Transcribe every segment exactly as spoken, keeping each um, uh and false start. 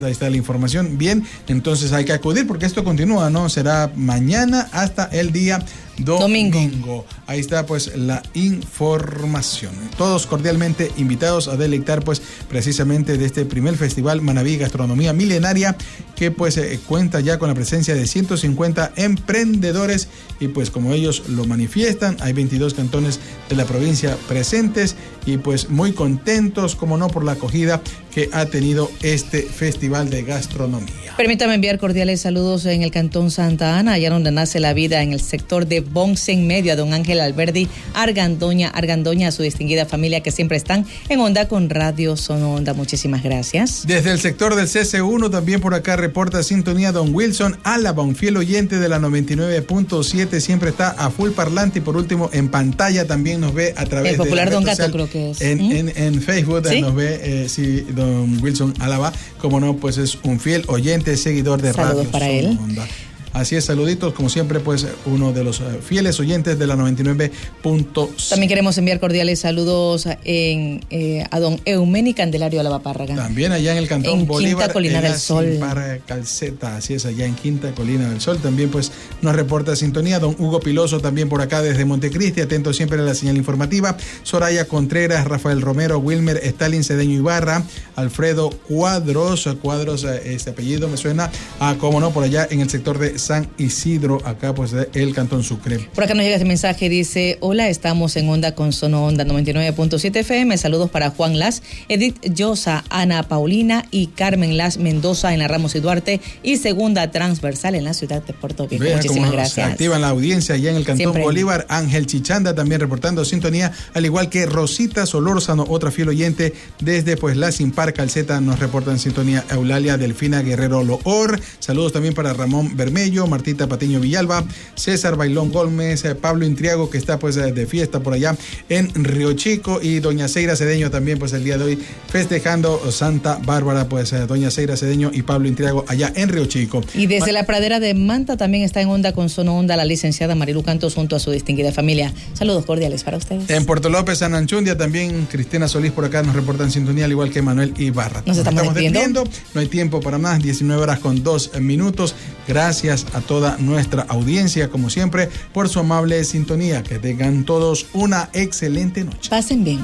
Ahí está la información. Bien, entonces hay que acudir porque esto continúa, ¿no? Será mañana hasta el día domingo. domingo. Ahí está pues la información. Todos cordialmente invitados a deleitar pues precisamente de este primer festival Manabí Gastronomía Milenaria, que pues eh, cuenta ya con la presencia de ciento cincuenta emprendedores y pues como ellos lo manifiestan, hay veintidós cantones de la provincia presentes y pues muy contentos, como no, por la acogida que ha tenido este festival de gastronomía. Permítame enviar cordiales saludos en el cantón Santa Ana, allá donde nace la vida, en el sector de Bonsen Medio, a don Ángel Alberdi Argandoña, Argandoña, a su distinguida familia que siempre están en onda con Radio Sono Onda. Muchísimas gracias. Desde el sector del C C uno también por acá reporta sintonía don Wilson Álava, un fiel oyente de la noventa y nueve punto siete, siempre está a full parlante y por último en pantalla también nos ve a través el popular de Don Gato, creo que es. En, ¿Mm? en, en Facebook, ¿sí? Nos ve, eh, sí, don Wilson Álava, como no, pues es un fiel oyente, seguidor de Saludos Radio para Sono él. Onda. Así es, saluditos, como siempre, pues uno de los fieles oyentes de la noventa y nueve punto siete. También queremos enviar cordiales saludos en, eh, a don Eumeni Candelario Alavapárraga. También allá en el cantón en Bolívar. Quinta Colina del Sol. Para Calceta, así es, allá en Quinta Colina del Sol. También pues nos reporta sintonía don Hugo Piloso, también por acá desde Montecristi, atento siempre a la señal informativa. Soraya Contreras, Rafael Romero, Wilmer Stalin Cedeño Ibarra, Alfredo Cuadros, Cuadros, este apellido me suena, ah, como no, por allá en el sector de San Isidro, acá pues el cantón Sucre. Por acá nos llega este mensaje, dice: hola, estamos en onda con Sono Onda noventa y nueve punto siete F M, saludos para Juan Las, Edith Llosa, Ana Paulina y Carmen Las Mendoza en la Ramos y Duarte y segunda transversal en la ciudad de Puerto Viejo. Vea muchísimas gracias. Se activan la audiencia allá en el cantón Siempre. Bolívar. Ángel Chichanda también reportando sintonía, al igual que Rosita Solórzano, otra fiel oyente desde pues la Simpar Calceta, nos reportan sintonía. Eulalia Delfina Guerrero Loor, saludos también para Ramón Bermello, Martín Patiño Villalba, César Bailón Gómez, eh, Pablo Intriago, que está pues de fiesta por allá en Río Chico, y doña Ceira Cedeño también pues el día de hoy festejando Santa Bárbara, pues eh, doña Ceira Cedeño y Pablo Intriago allá en Río Chico. Y desde Ma- la pradera de Manta también está en onda con Sono Onda la licenciada Marilu Cantos junto a su distinguida familia. Saludos cordiales para ustedes. En Puerto López, San Anchundia, también Cristina Solís por acá nos reporta en sintonía, al igual que Manuel Ibarra. Nos estamos, estamos despidiendo. No hay tiempo para más, diecinueve horas con dos minutos. Gracias a toda nuestra audiencia, como siempre, por su amable sintonía. Que tengan todos una excelente noche. Pasen bien.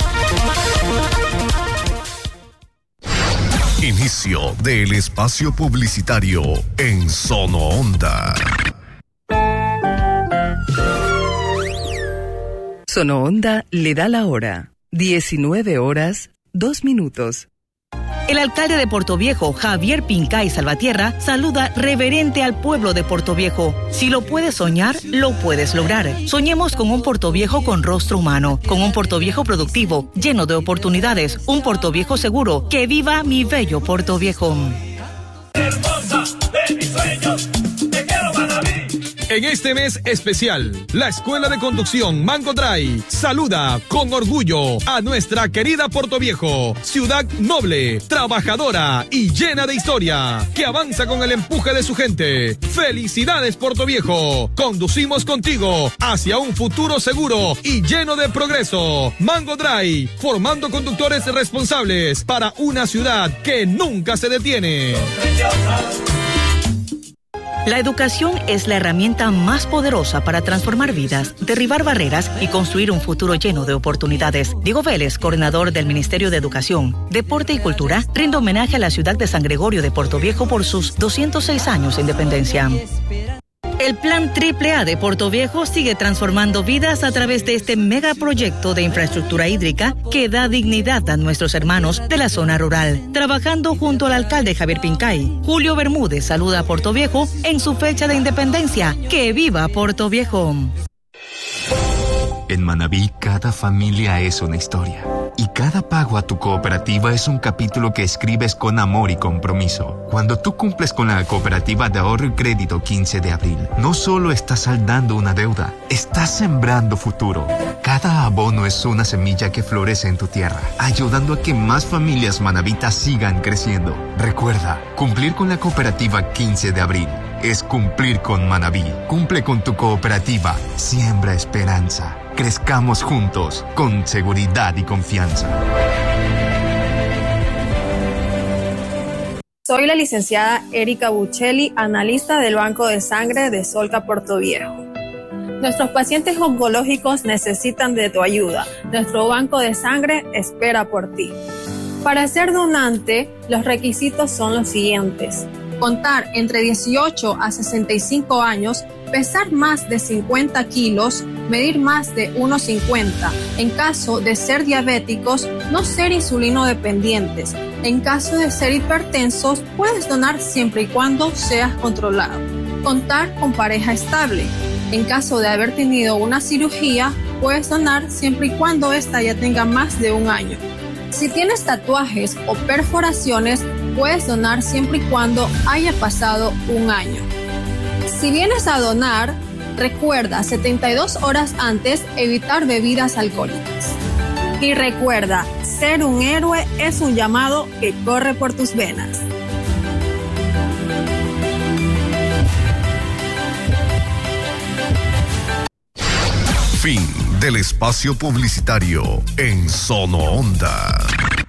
Inicio del espacio publicitario en Sono Onda. Sono Onda le da la hora. diecinueve horas, dos minutos. El alcalde de Portoviejo, Javier Pincay Salvatierra, saluda reverente al pueblo de Portoviejo. Si lo puedes soñar, lo puedes lograr. Soñemos con un Portoviejo con rostro humano, con un Portoviejo productivo, lleno de oportunidades, un Portoviejo seguro. ¡Que viva mi bello Portoviejo! Hermosa de mis sueños, te quiero Manabí. En este mes especial, la Escuela de Conducción Mango Drive saluda con orgullo a nuestra querida Portoviejo, ciudad noble, trabajadora y llena de historia, que avanza con el empuje de su gente. ¡Felicidades, Portoviejo! Conducimos contigo hacia un futuro seguro y lleno de progreso. Mango Drive, formando conductores responsables para una ciudad que nunca se detiene. La educación es la herramienta más poderosa para transformar vidas, derribar barreras y construir un futuro lleno de oportunidades. Diego Vélez, coordinador del Ministerio de Educación, Deporte y Cultura, rinde homenaje a la ciudad de San Gregorio de Portoviejo por sus doscientos seis años de independencia. El Plan Triple A de Portoviejo sigue transformando vidas a través de este megaproyecto de infraestructura hídrica que da dignidad a nuestros hermanos de la zona rural. Trabajando junto al alcalde Javier Pincay, Julio Bermúdez saluda a Portoviejo en su fecha de independencia. ¡Que viva Portoviejo! En Manabí, cada familia es una historia. Y cada pago a tu cooperativa es un capítulo que escribes con amor y compromiso. Cuando tú cumples con la Cooperativa de Ahorro y Crédito quince de abril, no solo estás saldando una deuda, estás sembrando futuro. Cada abono es una semilla que florece en tu tierra, ayudando a que más familias manabitas sigan creciendo. Recuerda, cumplir con la Cooperativa quince de abril es cumplir con Manabí. Cumple con tu cooperativa, siembra esperanza. Crezcamos juntos, con seguridad y confianza. Soy la licenciada Erika Buccelli, analista del Banco de Sangre de Solca Portoviejo. Nuestros pacientes oncológicos necesitan de tu ayuda. Nuestro banco de sangre espera por ti. Para ser donante, los requisitos son los siguientes: contar entre dieciocho a sesenta y cinco años, pesar más de cincuenta kilos, medir más de uno cincuenta. En caso de ser diabéticos, no ser insulino dependientes. En caso de ser hipertensos, puedes donar siempre y cuando seas controlado. Contar con pareja estable. En caso de haber tenido una cirugía, puedes donar siempre y cuando ésta ya tenga más de un año. Si tienes tatuajes o perforaciones, puedes donar siempre y cuando haya pasado un año. Si vienes a donar, recuerda setenta y dos horas antes evitar bebidas alcohólicas. Y recuerda, ser un héroe es un llamado que corre por tus venas. Fin del espacio publicitario en Sono Onda.